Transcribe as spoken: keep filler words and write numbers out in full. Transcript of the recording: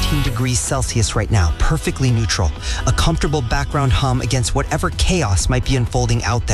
seventeen degrees Celsius right now, perfectly neutral. A comfortable background hum against whatever chaos might be unfolding out there.